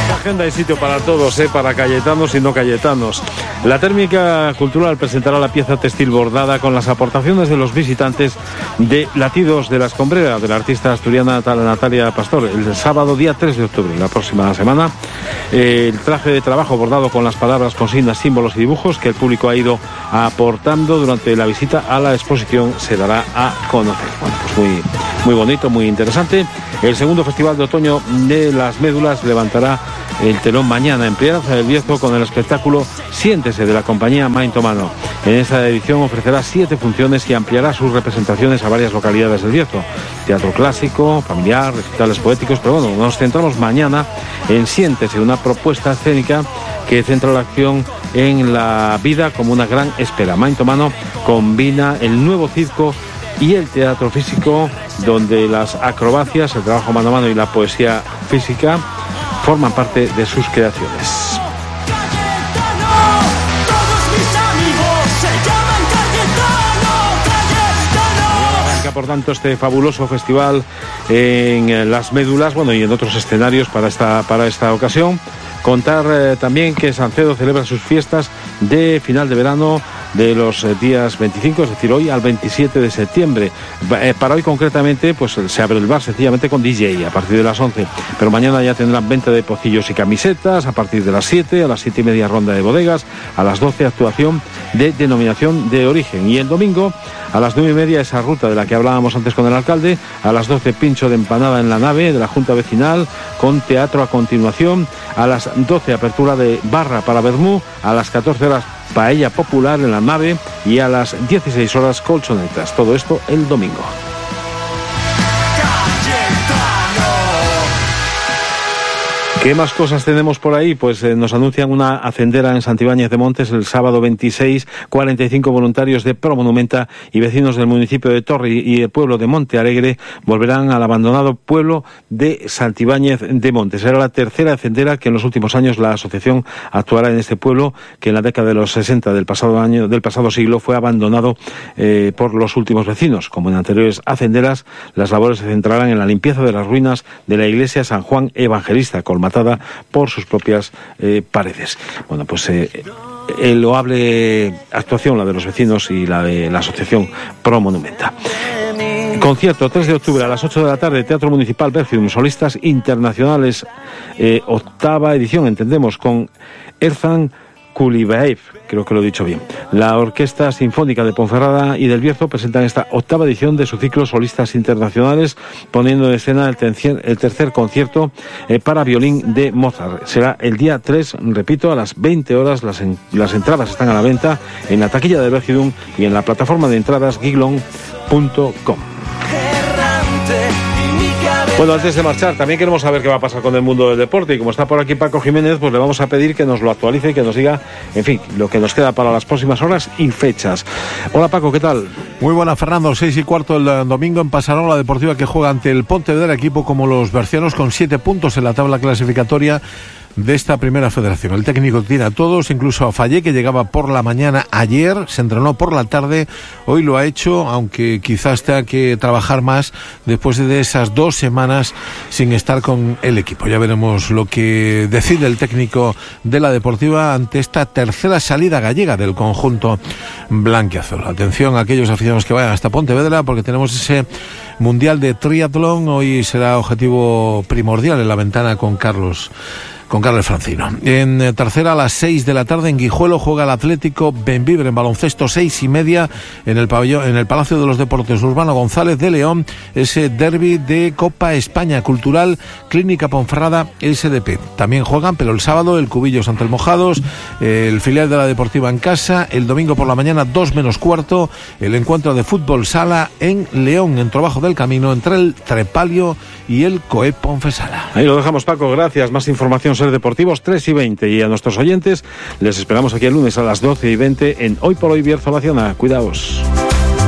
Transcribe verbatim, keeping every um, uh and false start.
Agenda y sitio para todos, ¿eh? Para cayetanos y no cayetanos. La Térmica Cultural presentará la pieza textil bordada con las aportaciones de los visitantes de Latidos de la Escombrera, de la artista asturiana Natalia Pastor, el sábado día tres de octubre, la próxima semana. Eh, el traje de trabajo bordado con las palabras, consignas, símbolos y dibujos que el público ha ido aportando durante la visita a la exposición se dará a conocer. Bueno, pues muy, muy bonito, muy interesante. El segundo Festival de Otoño de las Médulas levantará el telón mañana en Priaraza del Bierzo con el espectáculo Siéntese de la compañía Maintomano. En esta edición ofrecerá siete funciones y ampliará sus representaciones a varias localidades del Bierzo. Teatro clásico, familiar, recitales poéticos, pero bueno, nos centramos mañana en Siéntese, una propuesta escénica que centra la acción en la vida como una gran espera. Maintomano combina el nuevo circo y el teatro físico, donde las acrobacias, el trabajo mano a mano y la poesía física forman parte de sus creaciones. Arranca, por tanto, este fabuloso festival en Las Médulas, bueno, y en otros escenarios para esta, para esta ocasión. Contar eh, también que Sancedo celebra sus fiestas de final de verano de los eh, días veinticinco, es decir, hoy al veintisiete de septiembre. Eh, para hoy concretamente, pues se abre el bar sencillamente con D J a partir de las once, pero mañana ya tendrán venta de pocillos y camisetas a partir de las siete, a las siete y media ronda de bodegas, a las doce actuación de denominación de origen, y el domingo a las nueve y media esa ruta de la que hablábamos antes con el alcalde, a las doce pincho de empanada en la nave de la Junta Vecinal con teatro a continuación, a las doce apertura de barra para vermú, a las catorce horas paella popular en la nave y a las dieciséis horas colchonetas. Todo esto el domingo. ¿Qué más cosas tenemos por ahí? Pues eh, nos anuncian una hacendera en Santibáñez de Montes el sábado veintiséis, cuarenta y cinco voluntarios de Pro Monumenta y vecinos del municipio de Torre y el pueblo de Monte Alegre volverán al abandonado pueblo de Santibáñez de Montes. Será la tercera hacendera que en los últimos años la asociación actuará en este pueblo, que en la década de los sesenta del pasado año, del pasado siglo fue abandonado eh, por los últimos vecinos. Como en anteriores hacenderas, las labores se centrarán en la limpieza de las ruinas de la iglesia San Juan Evangelista, colmatada por sus propias eh, paredes. Bueno, pues eh, el loable actuación, la de los vecinos y la de la asociación Pro Monumenta. Concierto tres de octubre a las ocho de la tarde, Teatro Municipal Bercium, solistas internacionales, eh, octava edición, entendemos, con Erzan Kulibaev, creo que lo he dicho bien. La Orquesta Sinfónica de Ponferrada y del Bierzo presentan esta octava edición de su ciclo Solistas Internacionales, poniendo en escena el, tercer, el tercer concierto eh, para violín de Mozart. Será el día tres, repito, a las veinte horas. Las, en, las entradas están a la venta en la taquilla de Bercidum y en la plataforma de entradas giglon punto com. Bueno, antes de marchar, también queremos saber qué va a pasar con el mundo del deporte, y como está por aquí Paco Jiménez, pues le vamos a pedir que nos lo actualice y que nos diga, en fin, lo que nos queda para las próximas horas y fechas. Hola Paco, ¿qué tal? Muy buena, Fernando. Seis y cuarto el domingo en Pasarola Deportiva, que juega ante el Pontevedra, equipo como los bercianos con siete puntos en la tabla clasificatoria de esta primera federación. El técnico tiene a todos, incluso a Fallé, que llegaba por la mañana ayer, se entrenó por la tarde, hoy lo ha hecho, aunque quizás tenga que trabajar más después de esas dos semanas sin estar con el equipo. Ya veremos lo que decide el técnico de la Deportiva ante esta tercera salida gallega del conjunto blanquiazul. Atención a aquellos aficionados que vayan hasta Pontevedra, porque tenemos ese Mundial de Triatlón. Hoy será objetivo primordial en la ventana con Carlos con Carlos Francino. En eh, tercera, a las seis de la tarde, en Guijuelo juega el Atlético Benvibre en baloncesto, seis y media en el pabellón, en el Palacio de los Deportes Urbano González de León, ese derbi de Copa España Cultural Clínica Ponferrada S D P. También juegan, pero el sábado, el Cubillos ante el Mojados, eh, el filial de la Deportiva en casa, el domingo por la mañana, dos menos cuarto, el encuentro de fútbol sala en León, en Trabajo del Camino, entre el Trepalio y el COE Ponfesala. Ahí lo dejamos, Paco, gracias. Más información Ser Deportivos, tres y veinte, y a nuestros oyentes les esperamos aquí el lunes a las doce y veinte en Hoy por Hoy Bierzo Nacional. Cuidaos.